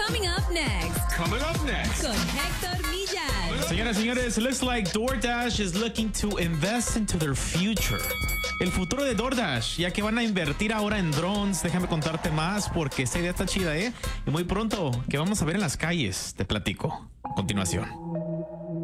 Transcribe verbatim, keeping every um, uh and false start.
Coming up next. Coming up next. Con Héctor Millar. Señoras y señores, looks like DoorDash is looking to invest into their future. El futuro de DoorDash, ya que van a invertir ahora en drones. Déjame contarte más porque esta idea está chida, ¿eh? Y muy pronto, que vamos a ver en las calles, te platico. A continuación.